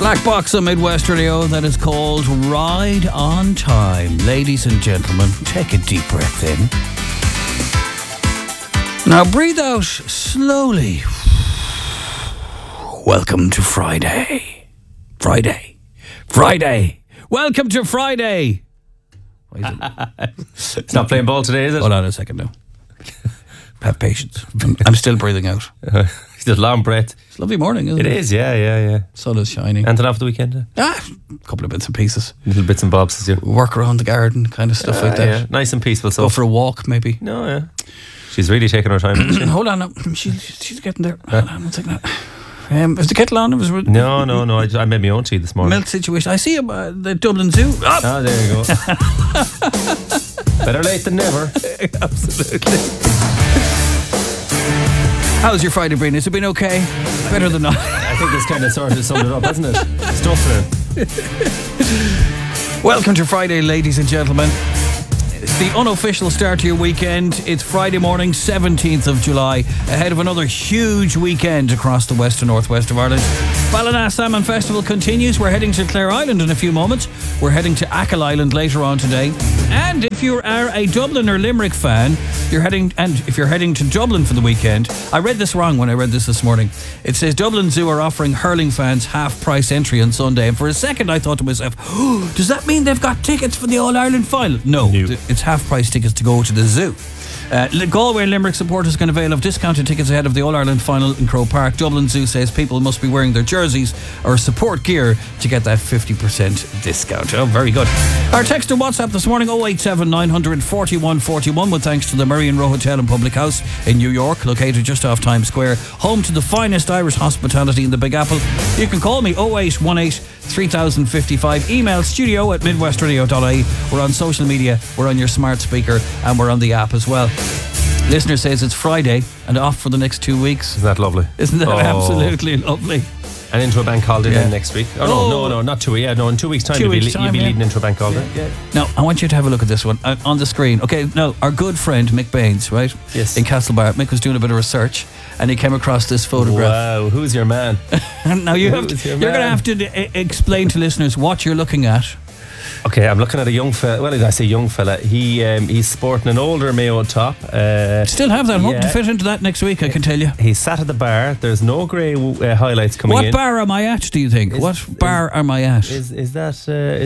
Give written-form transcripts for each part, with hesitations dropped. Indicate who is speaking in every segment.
Speaker 1: Black Box on Midwest Radio, that is called Ride on Time. Ladies and gentlemen, take a deep breath in. Now breathe out slowly. Welcome to Friday. Friday. Welcome to Friday.
Speaker 2: It's not playing ball today, is it?
Speaker 1: Hold on a second now. Have patience. I'm still breathing out.
Speaker 2: It's a long breath.
Speaker 1: It's a lovely morning, isn't it?
Speaker 2: It is, yeah.
Speaker 1: Sun is shining.
Speaker 2: Anything off the weekend?
Speaker 1: A couple of bits and pieces.
Speaker 2: Little bits and bobs, as you
Speaker 1: Work around the garden, kind of stuff like that.
Speaker 2: Yeah. Nice and peaceful. So
Speaker 1: Go for a walk, maybe.
Speaker 2: No, yeah. She's really taking her time, isn't she?
Speaker 1: Hold on, no. She's getting there. Hold on, one second. Is the kettle on?
Speaker 2: No. I made my own tea this morning.
Speaker 1: Milk situation. I see the Dublin Zoo.
Speaker 2: Ah, there you go. Better late than never.
Speaker 1: Absolutely. How's your Friday, Breen? Has it been okay? Better than not.
Speaker 2: I think this kind of sort of summed it up, hasn't it? Stuff there.
Speaker 1: Welcome to Friday, ladies and gentlemen. It's the unofficial start to your weekend. It's Friday morning, 17th of July, ahead of another huge weekend across the west and northwest of Ireland. Ballina Salmon Festival continues. We're heading to Clare Island in a few moments. We're heading to Achill Island later on today. And if you are a Dublin or Limerick fan, if you're heading to Dublin for the weekend, I read this wrong when I read this morning. It says Dublin Zoo are offering hurling fans half-price entry on Sunday. And for a second I thought to myself, does that mean they've got tickets for the All-Ireland final? No. It's half-price tickets to go to the zoo. Galway and Limerick supporters can avail of discounted tickets ahead of the All-Ireland final in Croke Park. Dublin Zoo says people must be wearing their jerseys or support gear to get that 50% discount. Oh, very good. Our text and WhatsApp this morning, 087 900 4141, with thanks to the Marion Row Hotel and Public House in New York, located just off Times Square, home to the finest Irish hospitality in the Big Apple. You can call me 0818 3055. Email studio@midwestradio.ie. We're on social media, we're on your smart speaker, and we're on the app as well. Listener says it's Friday and off for the next 2 weeks.
Speaker 2: Isn't that lovely?
Speaker 1: Isn't that absolutely lovely?
Speaker 2: And into a bank holiday then next week. No, not 2 weeks. Yeah, no, in 2 weeks' time you'll be leading into a bank holiday.
Speaker 1: Yeah. Now, I want you to have a look at this one on the screen. Okay, now, our good friend Mick Baines, right?
Speaker 2: Yes.
Speaker 1: In Castlebar. Mick was doing a bit of research and he came across this photograph.
Speaker 2: Wow, who's your man?
Speaker 1: Now, you're going to have to explain to listeners what you're looking at.
Speaker 2: Okay, I'm looking at a young fella. Well, I say young fella. He's sporting an older Mayo top.
Speaker 1: Still have that. Hope to fit into that next week, I can tell you.
Speaker 2: He's sat at the bar. There's no grey highlights coming in.
Speaker 1: What bar am I at, do you think? What bar am I at?
Speaker 2: Is that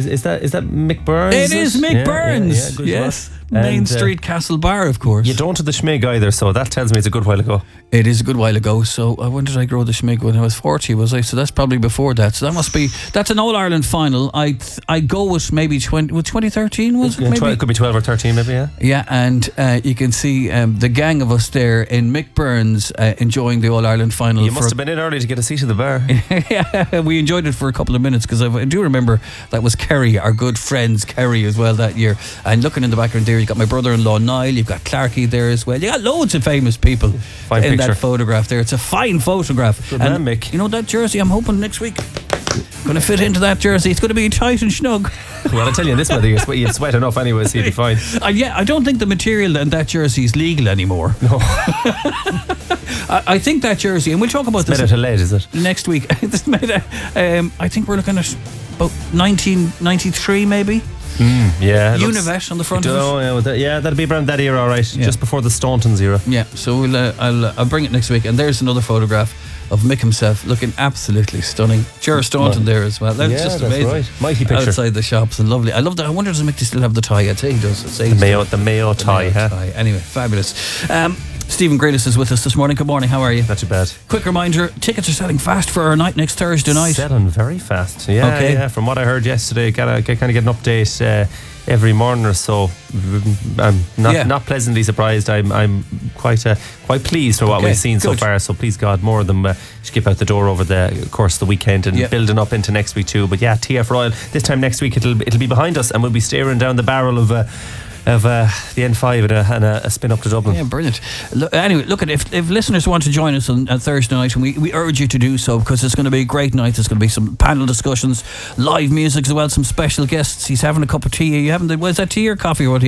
Speaker 2: Mick Burns?
Speaker 1: It is Mick Burns.
Speaker 2: Yeah,
Speaker 1: yes. Main Street Castle Bar, of course.
Speaker 2: You don't have the schmig either, so that tells me it's a good while ago.
Speaker 1: It is a good while ago. So when did I grow the schmig? When I was 40, was I? So that's probably before that. So that's an All-Ireland final. I go with maybe 2013, was it? Maybe?
Speaker 2: It could be 12 or 13 maybe, yeah.
Speaker 1: Yeah, and you can see the gang of us there in Mick Burns enjoying the All-Ireland final.
Speaker 2: You must have been in early to get a seat at the bar.
Speaker 1: Yeah, we enjoyed it for a couple of minutes because I do remember that was Kerry, our good friends Kerry as well that year. And looking in the background there, you've got my brother-in-law Niall, you've got Clarkey there as well. You got loads of famous people in that photograph there. It's a fine photograph.
Speaker 2: Good man, Mick.
Speaker 1: You know that jersey, I'm hoping next week going to fit into that jersey. It's going to be tight and snug.
Speaker 2: Well, I tell you, in this weather you sweat enough anyway, so you'll be fine.
Speaker 1: I don't think the material in that jersey is legal anymore.
Speaker 2: No.
Speaker 1: I think that jersey, and we'll talk about this
Speaker 2: made out of lead, is it?
Speaker 1: Next week. It's made I think we're looking at about 1993 maybe.
Speaker 2: Yeah,
Speaker 1: Univet on the front of it.
Speaker 2: Yeah, that'll be around that era, all right. Yeah. Just before the Stauntons era.
Speaker 1: Yeah, so I'll bring it next week. And there's another photograph of Mick himself looking absolutely stunning. Ger Staunton there as well. That's just amazing.
Speaker 2: Right. Mighty picture.
Speaker 1: Outside the shops and lovely. I love that. I wonder does Mick still have the tie? I'd say he does.
Speaker 2: The Mayo tie, huh?
Speaker 1: Anyway, fabulous. Stephen Grealis is with us this morning. Good morning, how are you?
Speaker 2: Not too bad.
Speaker 1: Quick reminder, tickets are selling fast for our night next Thursday night.
Speaker 2: Selling very fast. Yeah, from what I heard yesterday, kind of get an update every morning or so. I'm not pleasantly surprised. I'm quite pleased with what we've seen so far. So please God, more of them skip out the door over the course of the weekend and building up into next week too. But yeah, TF Royal this time next week it'll be behind us and we'll be staring down the barrel of the N5 and a spin up to Dublin.
Speaker 1: Yeah, brilliant. Anyway, look at if listeners want to join us on Thursday night, and we urge you to do so because it's going to be a great night. There's going to be some panel discussions, live music as well, some special guests. He's having a cup of tea. Are you having was that tea or coffee or what are you having?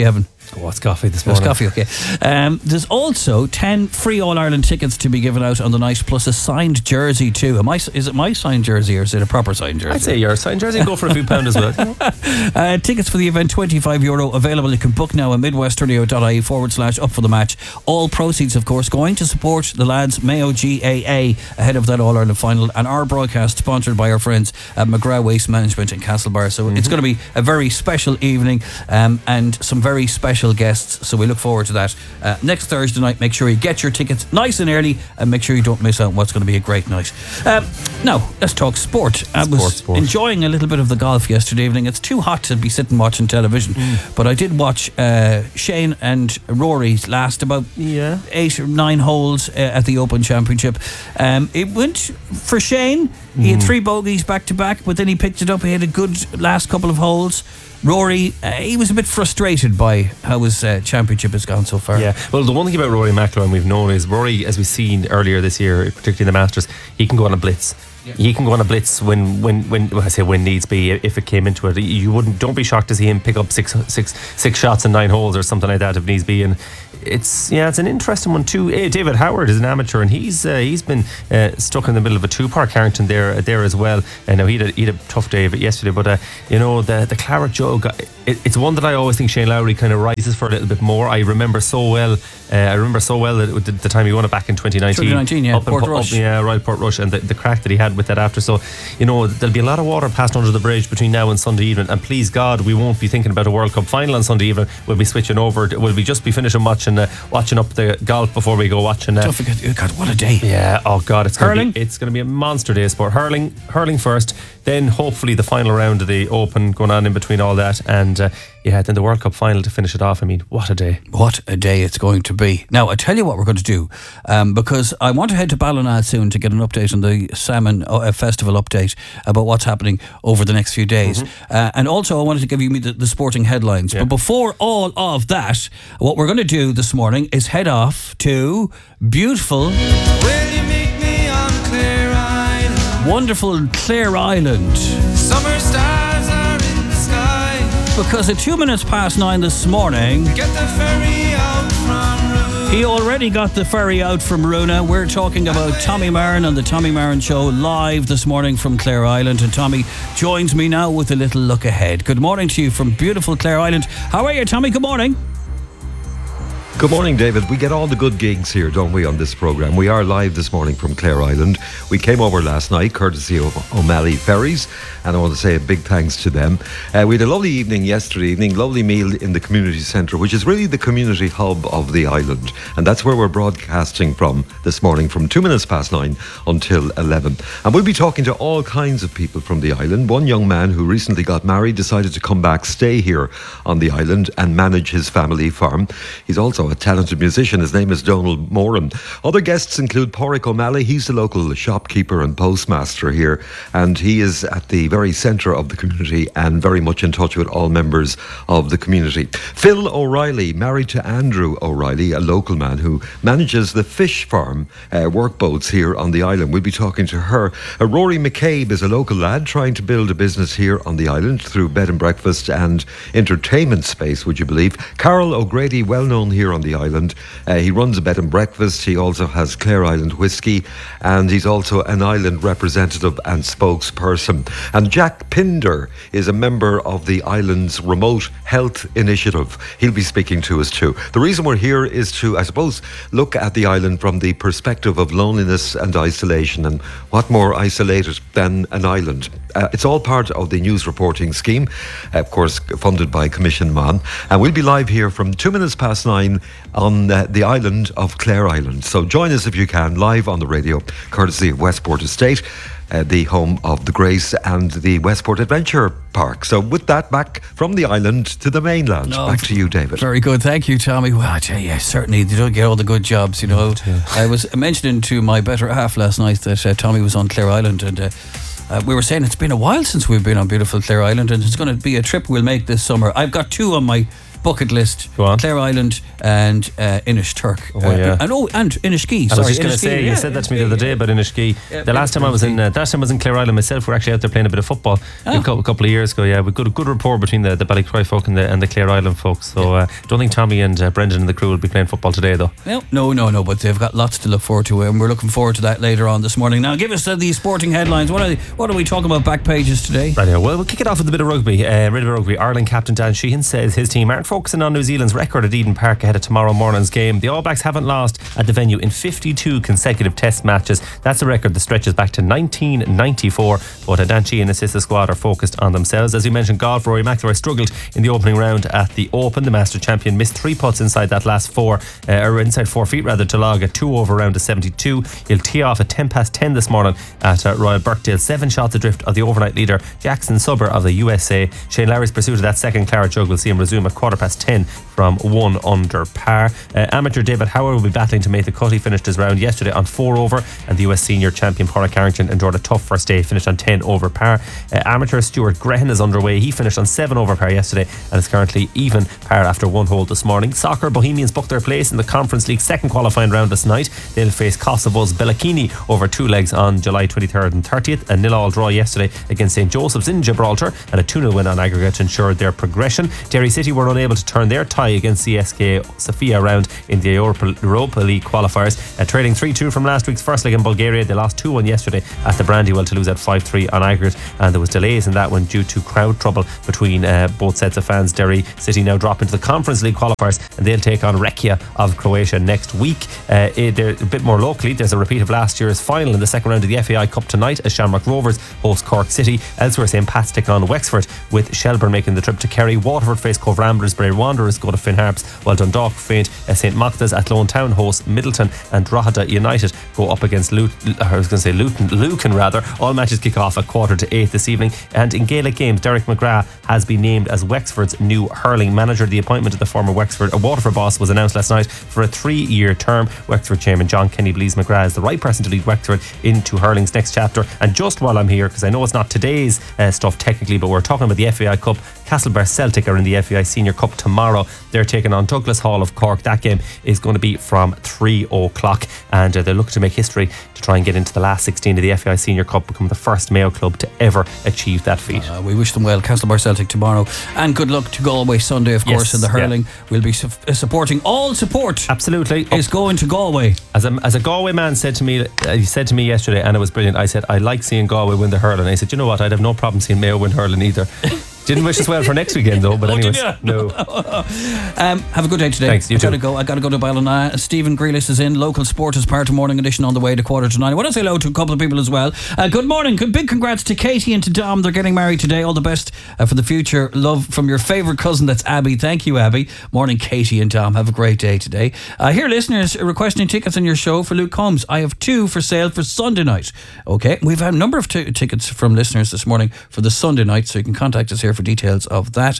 Speaker 2: Oh, it's coffee this morning.
Speaker 1: It's coffee, okay. There's also 10 free All-Ireland tickets to be given out on the night, plus a signed jersey too. Is it my signed jersey or is it a proper signed jersey?
Speaker 2: I'd say your signed jersey. Go for a few pound as well.
Speaker 1: Tickets for the event, €25 available. You can book now at midwestradio.ie/up for the match. All proceeds, of course, going to support the lads Mayo GAA ahead of that All-Ireland final, and our broadcast sponsored by our friends at McGrath Waste Management in Castlebar. So it's going to be a very special evening and some very special guests, so we look forward to that next Thursday night. Make sure you get your tickets nice and early and make sure you don't miss out on what's going to be a great night. Now let's talk sport. I was enjoying a little bit of the golf yesterday evening. It's too hot to be sitting watching television, but I did watch Shane and Rory's last about 8 or 9 holes at the Open Championship. It went for Shane. He had 3 bogeys back to back, but then he picked it up. He had a good last couple of holes. Rory, he was a bit frustrated by how his championship has gone so far.
Speaker 2: Yeah, well, the one thing about Rory McIlroy we've known is Rory, as we've seen earlier this year, particularly in the Masters, he can go on a blitz. Yeah. He can go on a blitz when needs be, if it came into it. Don't be shocked to see him pick up six shots in 9 holes or something like that if needs be. And it's an interesting one too. David Howard is an amateur, and he's been stuck in the middle of a 2-part Carrington there as well. And now he had a tough day of it yesterday, but the Claret Jug, it's one that I always think Shane Lowry kind of rises for a little bit more. I remember so well that the time he won it back in 2019.
Speaker 1: Yeah, Port Rush.
Speaker 2: Port Rush, and the crack that he had with that after. So there'll be a lot of water passed under the bridge between now and Sunday evening, and please God, we won't be thinking about a World Cup final on Sunday evening. We'll be switching over. We'll be just finishing watching up the golf before we go watching.
Speaker 1: Don't forget, God, what a day!
Speaker 2: Yeah, oh God, it's
Speaker 1: hurling.
Speaker 2: It's going to be a monster day of sport. Hurling first, then hopefully the final round of the Open going on in between all that, and then the World Cup final to finish it off. I mean, what a day!
Speaker 1: What a day it's going to be. Now, I tell you what we're going to do, because I want to head to Ballina soon to get an update on the Salmon Festival update about what's happening over the next few days. And also I wanted to give you the sporting headlines. Yeah. But before all of that, what we're going to do this morning is head off to beautiful, wonderful Clare Island.
Speaker 3: Summer stars are in the sky.
Speaker 1: Because at 9:02 this morning,
Speaker 3: get the ferry out from Runa.
Speaker 1: He already got the ferry out from Runa. We're talking about Tommy Marin on the Tommy Marin Show live this morning from Clare Island, and Tommy joins me now with a little look ahead. Good morning to you from beautiful Clare Island. How are you, Tommy? Good morning.
Speaker 4: Good morning, David. We get all the good gigs here, don't we, on this programme? We are live this morning from Clare Island. We came over last night, courtesy of O'Malley Ferries, and I want to say a big thanks to them. We had a lovely evening yesterday evening, lovely meal in the community centre, which is really the community hub of the island. And that's where we're broadcasting from this morning from 9:02 until 11. And we'll be talking to all kinds of people from the island. One young man who recently got married decided to come back, stay here on the island and manage his family farm. He's also a talented musician. His name is Donald Moran. Other guests include Pádraig O'Malley. He's the local shopkeeper and postmaster here, and he is at the very centre of the community and very much in touch with all members of the community. Phil O'Reilly, married to Andrew O'Reilly, a local man who manages the fish farm workboats here on the island. We'll be talking to her. Rory McCabe is a local lad trying to build a business here on the island through bed and breakfast and entertainment space, would you believe. Carol O'Grady, well known here on the island. He runs a bed and breakfast. He also has Clare Island whiskey, and he's also an island representative and spokesperson. And Jack Pinder is a member of the island's remote health initiative. He'll be speaking to us too. The reason we're here is to, I suppose, look at the island from the perspective of loneliness and isolation, and what more isolated than an island. It's all part of the news reporting scheme, of course funded by Commission Mon, and we'll be live here from 9:02 on the island of Clare Island. So join us if you can, live on the radio, courtesy of Westport Estate, the home of the Grace and the Westport Adventure Park. So with that, back from the island to the mainland. Back to you, David.
Speaker 1: Very good. Thank you, Tommy. Well, I tell you, certainly they don't get all the good jobs, you know. I was mentioning to my better half last night that Tommy was on Clare Island, and we were saying it's been a while since we've been on beautiful Clare Island, and it's going to be a trip we'll make this summer. I've got two on my bucket list.
Speaker 2: Go on.
Speaker 1: Clare Island and Inishturk. And Inishkea.
Speaker 2: I was just going to say, you said that to me the other day about Inishkea. The last time I was in Clare Island myself, we were actually out there playing a bit of football a couple of years ago. Yeah, we got good rapport between the Ballycroy folk and the Clare Island folks. So don't think Tommy and Brendan and the crew will be playing football today, though.
Speaker 1: No, but they've got lots to look forward to, and we're looking forward to that later on this morning. Now, give us the sporting headlines. What are we talking about back pages today?
Speaker 2: Right, well, we'll kick it off with a bit of rugby. Ireland captain Dan Sheehan says his team aren't focusing on New Zealand's record at Eden Park ahead of tomorrow morning's game. The All Blacks haven't lost at the venue in 52 consecutive test matches. That's a record that stretches back to 1994. But Dan Sheehan and his squad are focused on themselves. As you mentioned, golf, Rory McIlroy struggled in the opening round at the Open. The Master champion missed 3 putts inside that last inside 4 feet to log a 2-over round of 72. He'll tee off at 10:10 this morning at Royal Birkdale, 7 shots adrift of the overnight leader Jackson Subber of the USA. Shane Lowry's pursuit of that second claret jug will see him resume at 10:15 from 1 under par. Amateur David Howard will be battling to make the cut. He finished his round yesterday on 4 over, and the US senior champion Padraig Harrington endured a tough first day, finished on 10 over par. Amateur Stuart Grehan is underway. He finished on 7 over par yesterday and is currently even par after 1 hole this morning. Soccer, Bohemians booked their place in the Conference League second qualifying round this night. They'll face Kosovo's Belakini over 2 legs on July 23rd and 30th. A 0-0 draw yesterday against St. Joseph's in Gibraltar and a 2-0 win on aggregate ensured their progression. Derry City were unable to turn their tie against CSKA Sofia round in the Europa League qualifiers. Trailing 3-2 from last week's first leg in Bulgaria, they lost 2-1 yesterday at the Brandywell to lose at 5-3 on aggregate, and there was delays in that one due to crowd trouble between both sets of fans. Derry City now drop into the Conference League qualifiers and they'll take on Rekia of Croatia next week. They're a bit more locally. There's a repeat of last year's final in the second round of the FAI Cup tonight as Shamrock Rovers host Cork City. Elsewhere, St. Pat's take on Wexford, with Shelburne making the trip to Kerry. Waterford face Cove Ramblers, Bray Wanderers go to Finn Harps, while Dundalk faint St. Magda's. Athlone Town host Middleton, and Drogheda United go up against Lucan. All matches kick off at 7:45 this evening. And in Gaelic games, Derek McGrath has been named as Wexford's new hurling manager. The appointment of the former Waterford boss was announced last night for a 3-year term. Wexford chairman John Kenny believes McGrath is the right person to lead Wexford into hurling's next chapter. And just while I'm here, because I know it's not today's stuff technically, but we're talking about the FAI Cup, Castlebar Celtic are in the FAI Senior Cup tomorrow. They're taking on Douglas Hall of Cork. That game is going to be from 3:00, and they're looking to make history to try and get into the last 16 of the FAI Senior Cup, become the first Mayo club to ever achieve that feat.
Speaker 1: We wish them well, Castlebar Celtic tomorrow, and good luck to Galway Sunday, of course, in the hurling. We'll be supporting. All support
Speaker 2: absolutely
Speaker 1: is going to Galway.
Speaker 2: As a Galway man said to me, he said to me yesterday, and it was brilliant, I said, I like seeing Galway win the hurling. I said, you know what, I'd have no problem seeing Mayo win hurling either. Didn't wish us well for next weekend though, but anyways, no.
Speaker 1: Have a good day today.
Speaker 2: Thanks, you too.
Speaker 1: I gotta go to Ballina. Stephen Grealish is in. Local sport is part of morning edition on the way to 9:15. I want to say hello to a couple of people as well. Good morning. Big congrats to Katie and to Dom. They're getting married today. All the best for the future. Love from your favourite cousin, that's Abby. Thank you, Abby. Morning, Katie and Dom. Have a great day today. Here, listeners requesting tickets on your show for Luke Combs. I have 2 for sale for Sunday night. Okay, we've had a number of tickets from listeners this morning for the Sunday night, so you can contact us here for details of that.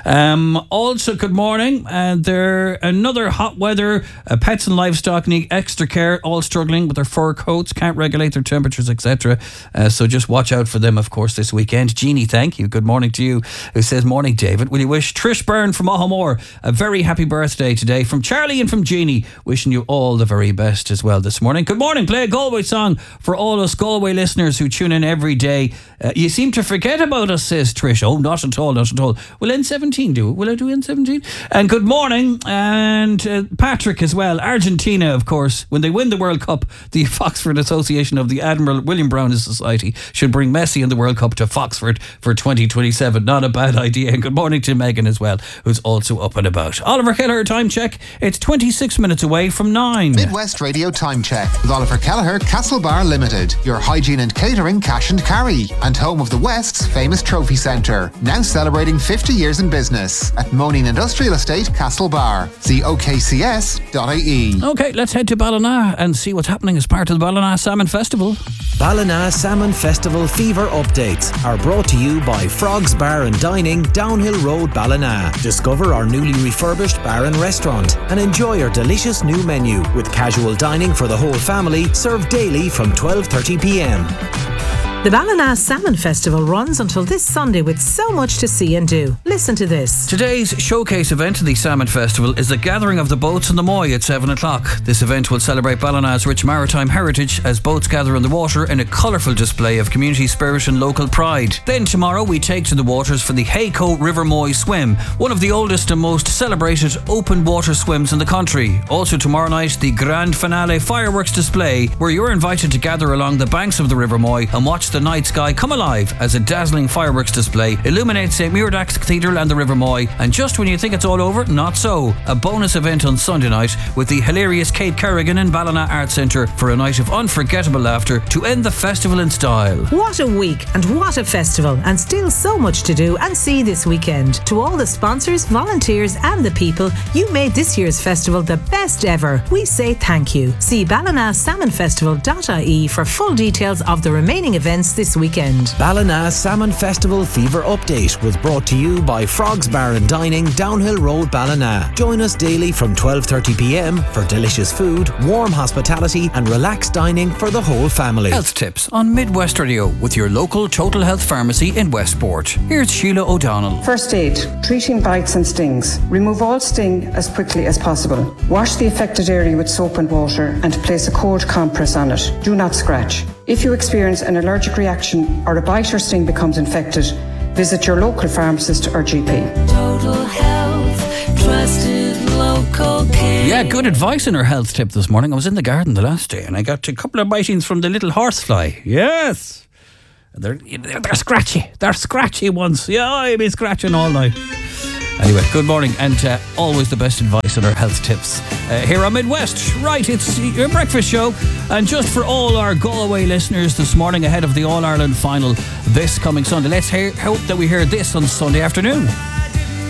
Speaker 1: Also, good morning. There another hot weather. Pets and livestock need extra care. All struggling with their fur coats, can't regulate their temperatures, etc. So just watch out for them, of course, this weekend. Jeannie, thank you. Good morning to you. Who says, morning, David. Will you wish Trish Byrne from Ohamore a very happy birthday today? From Charlie and from Jeannie, wishing you all the very best as well this morning. Good morning. Play a Galway song for all us Galway listeners who tune in every day. You seem to forget about us, says Trish. Oh, not at all, not at all. Will N17 do it? Will I do N17? And good morning. And Patrick as well. Argentina, of course, when they win the World Cup, the Foxford Association of the Admiral William Brown Society should bring Messi in the World Cup to Foxford for 2027. Not a bad idea. And good morning to Megan as well, who's also up and about. Oliver Kelleher, time check. It's 26 minutes away from 9.
Speaker 5: Midwest Radio time check with Oliver Kelleher, Castlebar Limited, your hygiene and catering cash and carry, and home of the West's famous trophy centre. Now celebrating 50 years in business at Moaning Industrial Estate, Castlebar. See okcs.ie.
Speaker 1: Okay, let's head to Ballina and see what's happening as part of the Ballina Salmon Festival.
Speaker 6: Ballina Salmon Festival fever updates are brought to you by Frogs Bar and Dining, Downhill Road, Ballina. Discover our newly refurbished bar and restaurant and enjoy our delicious new menu with casual dining for the whole family, served daily from 12:30 p.m.
Speaker 7: The Ballina Salmon Festival runs until this Sunday with so much to see and do. Listen to this.
Speaker 1: Today's showcase event at the Salmon Festival is the gathering of the boats on the Moy at 7 o'clock. This event will celebrate Ballina's rich maritime heritage as boats gather on the water in a colourful display of community spirit and local pride. Then tomorrow we take to the waters for the Hayco River Moy Swim, one of the oldest and most celebrated open water swims in the country. Also tomorrow night, the grand finale fireworks display, where you're invited to gather along the banks of the River Moy and watch the night sky come alive as a dazzling fireworks display illuminates St. Muirdax Cathedral and the River Moy. And just when you think it's all over, not so. A bonus event on Sunday night with the hilarious Kate Kerrigan in Ballina Arts Centre for a night of unforgettable laughter to end the festival in style.
Speaker 7: What a week and what a festival, and still so much to do and see this weekend. To all the sponsors, volunteers and the people, you made this year's festival the best ever. We say thank you. See ballinasalmonfestival.ie for full details of the remaining events this weekend.
Speaker 6: Ballina Salmon Festival Fever Update was brought to you by Frogs Bar and Dining, Downhill Road, Ballina. Join us daily from 12:30pm for delicious food, warm hospitality and relaxed dining for the whole family.
Speaker 1: Health tips on Midwest Radio with your local Total Health Pharmacy in Westport. Here's Sheila O'Donnell.
Speaker 8: First aid, treating bites and stings. Remove all sting as quickly as possible. Wash the affected area with soap and water and place a cold compress on it. Do not scratch. If you experience an allergic reaction or a bite or sting becomes infected, visit your local pharmacist or GP.
Speaker 3: Total Health, trusted local care.
Speaker 1: Yeah, good advice in her health tip this morning. I was in the garden the last day and I got a couple of bitings from the little horsefly. Yes. They're scratchy. They're scratchy ones. Yeah, I've been scratching all night. Anyway, good morning, and always the best advice on our health tips here on Midwest. Right, it's your breakfast show, and just for all our Galway listeners this morning ahead of the All-Ireland final this coming Sunday, let's hope that we hear this on Sunday afternoon.